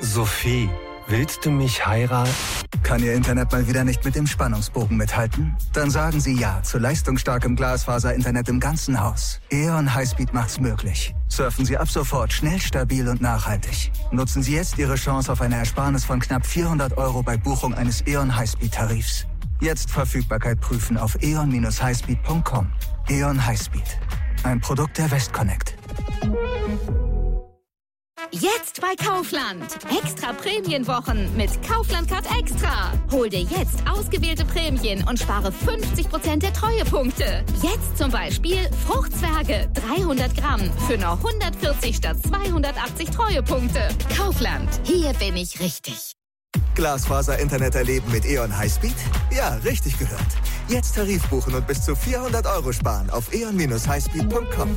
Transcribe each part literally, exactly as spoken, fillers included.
Sophie, willst du mich heiraten? Kann Ihr Internet mal wieder nicht mit dem Spannungsbogen mithalten? Dann sagen Sie ja zu leistungsstarkem Glasfaser-Internet im ganzen Haus. E O N Highspeed macht's möglich. Surfen Sie ab sofort schnell, stabil und nachhaltig. Nutzen Sie jetzt Ihre Chance auf eine Ersparnis von knapp vierhundert Euro bei Buchung eines E O N Highspeed-Tarifs. Jetzt Verfügbarkeit prüfen auf e o n dash highspeed punkt com. E O N Highspeed. Ein Produkt der Westconnect. Jetzt bei Kaufland. Extra Prämienwochen mit Kaufland Card Extra. Hol dir jetzt ausgewählte Prämien und spare fünfzig Prozent der Treuepunkte. Jetzt zum Beispiel Fruchtzwerge dreihundert Gramm für nur hundertvierzig statt zweihundertachtzig Treuepunkte. Kaufland. Hier bin ich richtig. Glasfaser-Internet erleben mit E O N Highspeed? Ja, richtig gehört. Jetzt Tarif buchen und bis zu vierhundert Euro sparen auf e o n dash highspeed punkt com.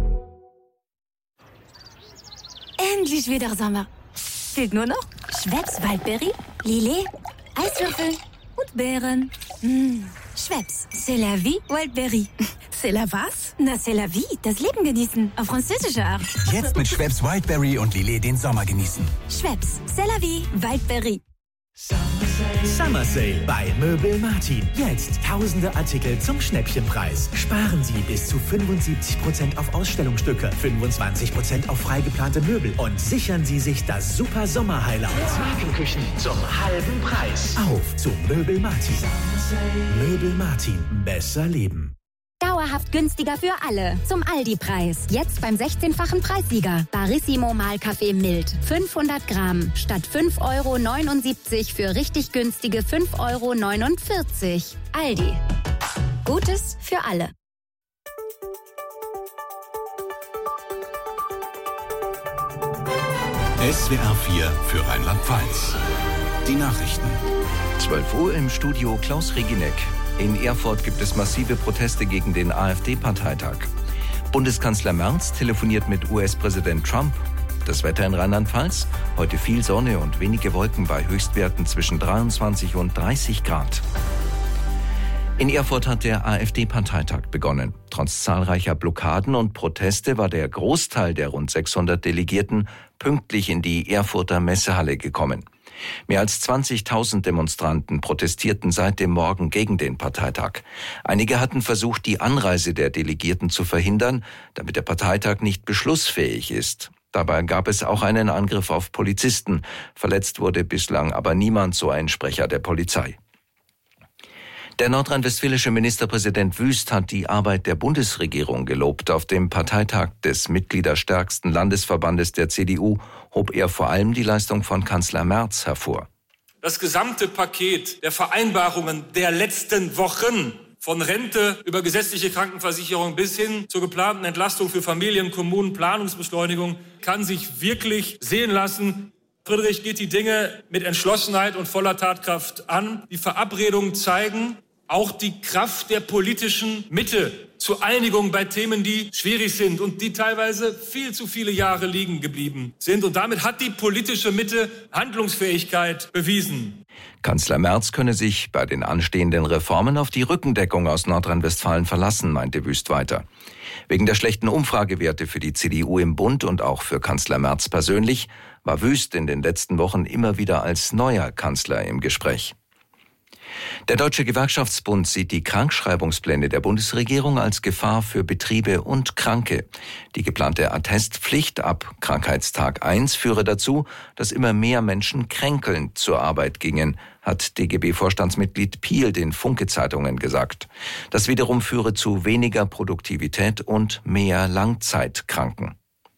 Endlich wieder Sommer. Fehlt nur noch Schweppes Waldberry, Lillet, Eiswürfel und Beeren. Mmh. Schweppes, c'est la vie, Wildberry. C'est la was? Na, c'est la vie, das Leben genießen. Auf französische Art. Jetzt mit Schweppes Wildberry und Lillet den Sommer genießen. Schweppes, c'est la vie, Wildberry. Summer Sale bei Möbel Martin. Jetzt tausende Artikel zum Schnäppchenpreis. Sparen Sie bis zu fünfundsiebzig Prozent auf Ausstellungsstücke, fünfundzwanzig Prozent auf freigeplante Möbel und sichern Sie sich das super Sommer-Highlight. Markenküchen zum halben Preis. Auf zu Möbel Martin. Möbel Martin. Besser leben. Dauerhaft günstiger für alle. Zum Aldi-Preis. Jetzt beim sechzehnfachen Preissieger. Barissimo Mahlkaffee Mild. fünfhundert Gramm. Statt fünf Euro neunundsiebzig für richtig günstige fünf Euro neunundvierzig. Aldi. Gutes für alle. S W R vier für Rheinland-Pfalz. Die Nachrichten. zwölf Uhr im Studio Klaus Regineck. In Erfurt gibt es massive Proteste gegen den AfD-Parteitag. Bundeskanzler Merz telefoniert mit U S-Präsident Trump. Das Wetter in Rheinland-Pfalz? Heute viel Sonne und wenige Wolken bei Höchstwerten zwischen dreiundzwanzig und dreißig Grad. In Erfurt hat der AfD-Parteitag begonnen. Trotz zahlreicher Blockaden und Proteste war der Großteil der rund sechshundert Delegierten pünktlich in die Erfurter Messehalle gekommen. Mehr als zwanzigtausend Demonstranten protestierten seit dem Morgen gegen den Parteitag. Einige hatten versucht, die Anreise der Delegierten zu verhindern, damit der Parteitag nicht beschlussfähig ist. Dabei gab es auch einen Angriff auf Polizisten. Verletzt wurde bislang aber niemand, so ein Sprecher der Polizei. Der nordrhein-westfälische Ministerpräsident Wüst hat die Arbeit der Bundesregierung gelobt. Auf dem Parteitag des mitgliederstärksten Landesverbandes der C D U hob er vor allem die Leistung von Kanzler Merz hervor. Das gesamte Paket der Vereinbarungen der letzten Wochen, von Rente über gesetzliche Krankenversicherung bis hin zur geplanten Entlastung für Familien, Kommunen, Planungsbeschleunigung, kann sich wirklich sehen lassen. Friedrich geht die Dinge mit Entschlossenheit und voller Tatkraft an. Die Verabredungen zeigen auch die Kraft der politischen Mitte zur Einigung bei Themen, die schwierig sind und die teilweise viel zu viele Jahre liegen geblieben sind. Und damit hat die politische Mitte Handlungsfähigkeit bewiesen. Kanzler Merz könne sich bei den anstehenden Reformen auf die Rückendeckung aus Nordrhein-Westfalen verlassen, meinte Wüst weiter. Wegen der schlechten Umfragewerte für die C D U im Bund und auch für Kanzler Merz persönlich war Wüst in den letzten Wochen immer wieder als neuer Kanzler im Gespräch. Der Deutsche Gewerkschaftsbund sieht die Krankschreibungspläne der Bundesregierung als Gefahr für Betriebe und Kranke. Die geplante Attestpflicht ab Krankheitstag eins führe dazu, dass immer mehr Menschen kränkelnd zur Arbeit gingen, hat D G B-Vorstandsmitglied Piel den Funke-Zeitungen gesagt. Das wiederum führe zu weniger Produktivität und mehr Langzeitkranken.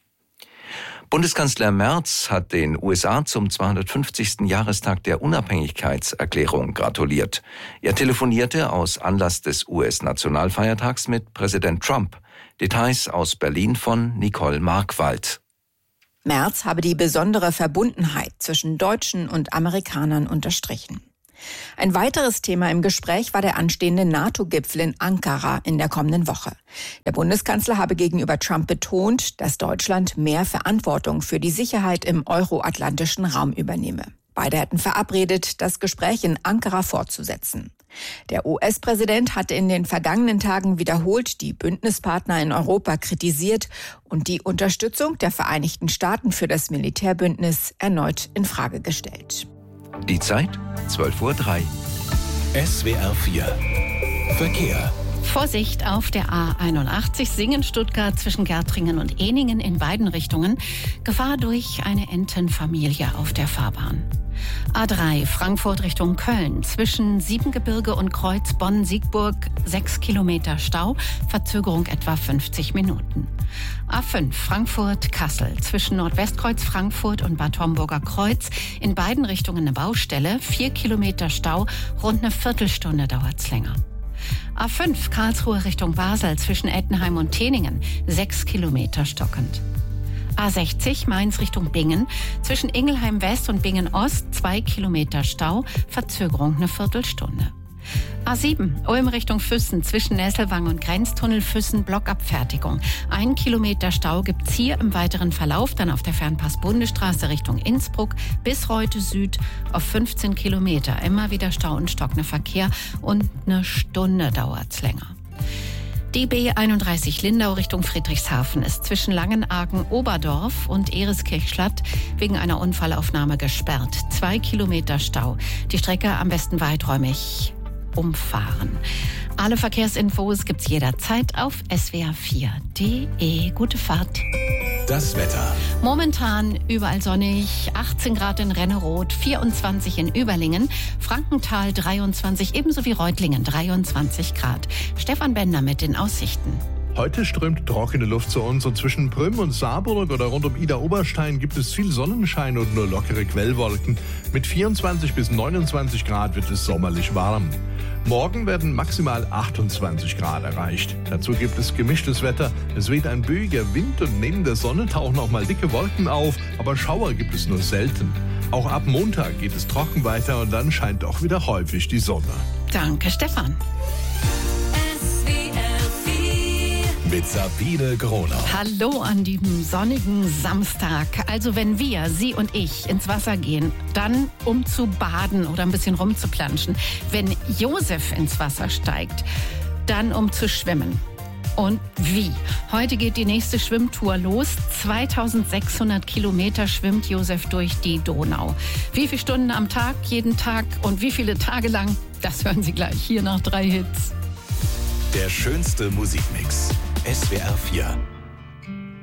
Bundeskanzler Merz hat den U S A zum zweihundertfünfzigsten Jahrestag der Unabhängigkeitserklärung gratuliert. Er telefonierte aus Anlass des U S-Nationalfeiertags mit Präsident Trump. Details aus Berlin von Nicole Markwald. Merz habe die besondere Verbundenheit zwischen Deutschen und Amerikanern unterstrichen. Ein weiteres Thema im Gespräch war der anstehende NATO-Gipfel in Ankara in der kommenden Woche. Der Bundeskanzler habe gegenüber Trump betont, dass Deutschland mehr Verantwortung für die Sicherheit im euroatlantischen Raum übernehme. Beide hätten verabredet, das Gespräch in Ankara fortzusetzen. Der U S-Präsident hatte in den vergangenen Tagen wiederholt die Bündnispartner in Europa kritisiert und die Unterstützung der Vereinigten Staaten für das Militärbündnis erneut in Frage gestellt. Die Zeit zwölf Uhr drei. S W R vier Verkehr. Vorsicht auf der A einundachtzig Singen-Stuttgart zwischen Gärtringen und Ehningen in beiden Richtungen. Gefahr durch eine Entenfamilie auf der Fahrbahn. A drei Frankfurt Richtung Köln zwischen Siebengebirge und Kreuz Bonn-Siegburg sechs Kilometer Stau, Verzögerung etwa fünfzig Minuten. A fünf Frankfurt-Kassel zwischen Nordwestkreuz Frankfurt und Bad Homburger Kreuz in beiden Richtungen eine Baustelle, vier Kilometer Stau, rund eine Viertelstunde dauert's länger. A fünf Karlsruhe Richtung Basel zwischen Ettenheim und Teningen, sechs Kilometer stockend. A sechzig Mainz Richtung Bingen zwischen Ingelheim West und Bingen Ost, zwei Kilometer Stau, Verzögerung eine Viertelstunde. A sieben Ulm Richtung Füssen zwischen Nesselwang und Grenztunnel Füssen, Blockabfertigung. Ein Kilometer Stau gibt's hier im weiteren Verlauf, dann auf der Fernpass-Bundesstraße Richtung Innsbruck bis Reute Süd auf fünfzehn Kilometer. Immer wieder Stau und stockender Verkehr und eine Stunde dauert's länger. Die B einunddreißig Lindau Richtung Friedrichshafen ist zwischen Langenargen-Oberdorf und Ereskirchstadt wegen einer Unfallaufnahme gesperrt. Zwei Kilometer Stau. Die Strecke am besten weiträumig umfahren. Alle Verkehrsinfos gibt's jederzeit auf S W R vier punkt de. Gute Fahrt. Das Wetter. Momentan überall sonnig, achtzehn Grad in Renneroth, vierundzwanzig in Überlingen, Frankenthal dreiundzwanzig, ebenso wie Reutlingen dreiundzwanzig Grad. Stefan Bender mit den Aussichten. Heute strömt trockene Luft zu uns und zwischen Prüm und Saarburg oder rund um Ida-Oberstein gibt es viel Sonnenschein und nur lockere Quellwolken. Mit vierundzwanzig bis neunundzwanzig Grad wird es sommerlich warm. Morgen werden maximal achtundzwanzig Grad erreicht. Dazu gibt es gemischtes Wetter. Es weht ein böiger Wind und neben der Sonne tauchen auch mal dicke Wolken auf, aber Schauer gibt es nur selten. Auch ab Montag geht es trocken weiter und dann scheint auch wieder häufig die Sonne. Danke, Stefan. Mit Sabine Gronau. Hallo an diesem sonnigen Samstag. Also wenn wir, Sie und ich, ins Wasser gehen, dann um zu baden oder ein bisschen rumzuplanschen. Wenn Josef ins Wasser steigt, dann um zu schwimmen. Und wie? Heute geht die nächste Schwimmtour los. zweitausendsechshundert Kilometer schwimmt Josef durch die Donau. Wie viele Stunden am Tag, jeden Tag und wie viele Tage lang? Das hören Sie gleich hier nach drei Hits. Der schönste Musikmix. S W R vier.